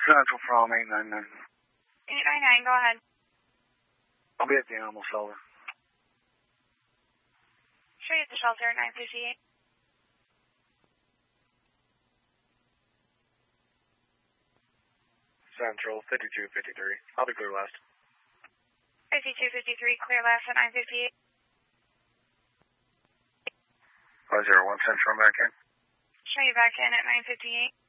Central from 899. 899, go ahead. I'll be at the animal shelter. Show you at the shelter, 958. Central 5253. I'll be clear last. 5253, clear last at 958. 501 Central, I'm back in. Show you back in at 958.